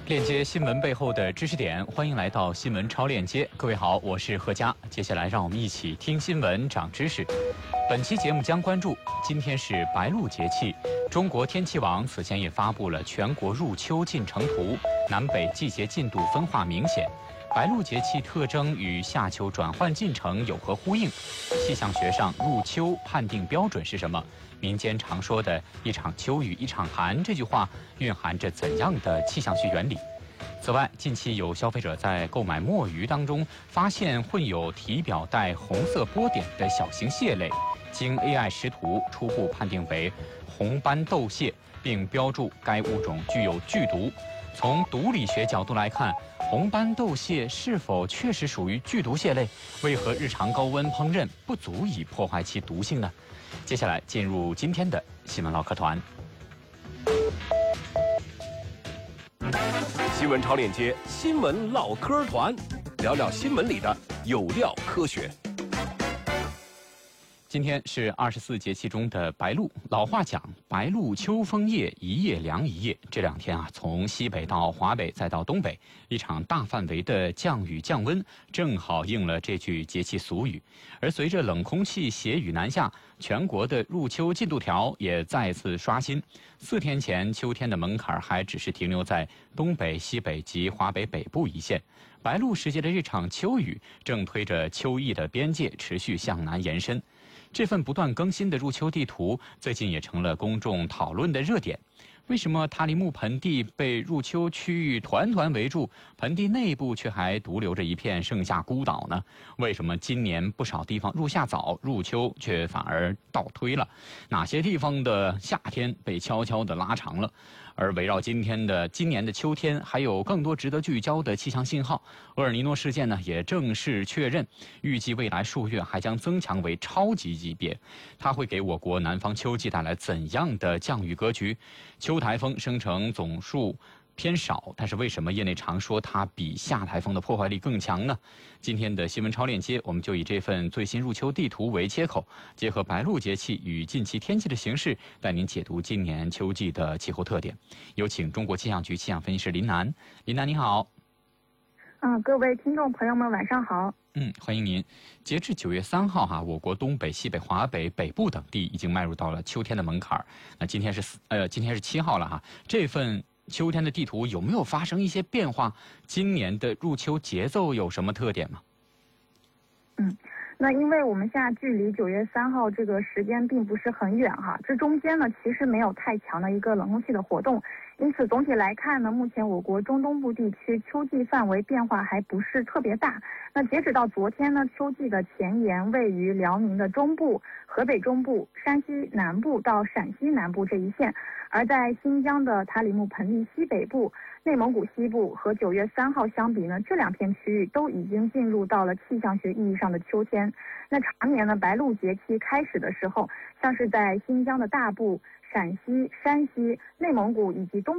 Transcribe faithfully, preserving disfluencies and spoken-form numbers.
链接新闻背后的知识点，欢迎来到新闻超链接。各位好，我是贺佳。接下来让我们一起听新闻长知识。本期节目将关注，今天是白露节气，中国天气网此前也发布了全国入秋进程图，南北季节进度分化明显。白露节气特征与夏秋转换进程有何呼应？气象学上入秋判定标准是什么？民间常说的一场秋雨一场寒这句话蕴含着怎样的气象学原理？此外，近期有消费者在购买墨鱼当中发现混有体表带红色波点的小型蟹类，经 A I 识图初步判定为红斑斗蟹，并标注该物种具有剧毒。从毒理学角度来看，红斑斗蟹是否确实属于剧毒蟹类？为何日常高温烹饪不足以破坏其毒性呢？接下来进入今天的新闻唠嗑团。 新闻超链接，新闻唠嗑团，聊聊新闻里的有料科学。 今天是二十四节气中的白露。老话讲，白露秋风夜，一夜凉一夜。这两天啊，从西北到华北再到东北，一场大范围的降雨降温，正好应了这句节气俗语。而随着冷空气携雨南下，全国的入秋进度条也再次刷新。四天前，秋天的门槛还只是停留在东北、西北及华北北部一线。白露时节的这场秋雨，正推着秋意的边界持续向南延伸。这份不断更新的入秋地图，最近也成了公众讨论的热点。为什么塔里木盆地被入秋区域团团围住，盆地内部却还独留着一片盛夏孤岛呢？为什么今年不少地方入夏早，入秋却反而倒推了？哪些地方的夏天被悄悄地拉长了？而围绕今天的今年的秋天，还有更多值得聚焦的气象信号。厄尔尼诺事件呢，也正式确认，预计未来数月还将增强为超级级别。它会给我国南方秋季带来怎样的降雨格局？秋台风生成总数偏少，但是为什么业内常说它比夏台风的破坏力更强呢？今天的新闻超链接，我们就以这份最新入秋地图为切口，结合白露节气与近期天气的形势，带您解读今年秋季的气候特点。有请中国气象局气象分析师林楠。林楠你好。 嗯，各位听众朋友们晚上好。 嗯，欢迎您。截至九月三号哈，我国东北、西北、华北、北部等地已经迈入到了秋天的门槛。那今天是呃，今天是七号了哈。这份秋天的地图有没有发生一些变化？今年的入秋节奏有什么特点吗？ 嗯，那因为我们现在距离九月三号这个时间并不是很远哈，这中间呢其实没有太强的一个冷空气的活动，因此总体来看呢，目前我国中东部地区秋季范围变化还不是特别大。那截止到昨天呢，秋季的前沿位于辽宁的中部、河北中部、山西南部到陕西南部这一线，而在新疆的塔里木盆地西北部、内蒙古西部和九月三号相比呢，这两片区域都已经进入到了气象学意义上的秋天。那常年呢，白露节气开始的时候，像是在新疆的大部、陕西、山西、内蒙古以及东